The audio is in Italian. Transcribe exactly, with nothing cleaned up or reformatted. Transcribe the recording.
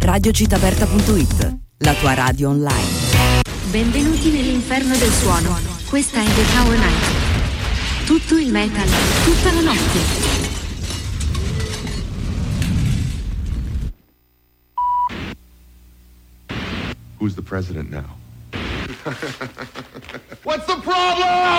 radio citaberta punto it, la tua radio online. Benvenuti nell'inferno del suono. Questa è The Tower Night. Tutto il metal, tutta la notte. Who's the president now? What's the problem?